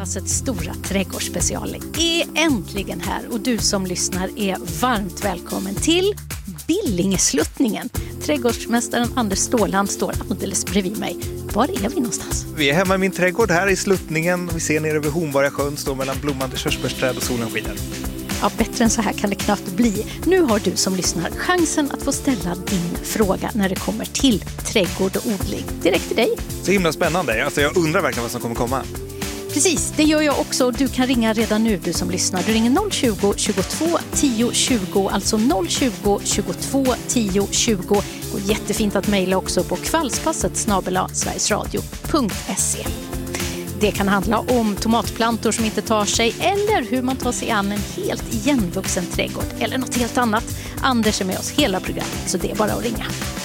Kvalspasset stora trädgårdsspecial är äntligen här och du som lyssnar är varmt välkommen till Billingesluttningen. Trädgårdsmästaren Anders Ståland står alldeles bredvid mig. Var är vi någonstans? Vi är hemma i min trädgård här i Sluttningen. Vi ser ner över Hornborga sjön, står mellan blommande körsbärsträd och solen skiner. Ja, bättre än så här kan det knappt bli. Nu har du som lyssnar chansen att få ställa din fråga när det kommer till trädgård och odling. Direkt till dig. Så himla spännande. Alltså jag undrar verkligen vad som kommer komma. Precis, det gör jag också. Du kan ringa redan nu, du som lyssnar. Du ringer 020 22 10 20, alltså 020 22 10 20. Går jättefint att mejla också på kvalspasset@sverigesradio.se. Det kan handla om tomatplantor som inte tar sig eller hur man tar sig an en helt igenvuxen trädgård eller något helt annat. Anders är med oss hela programmet, så det är bara att ringa.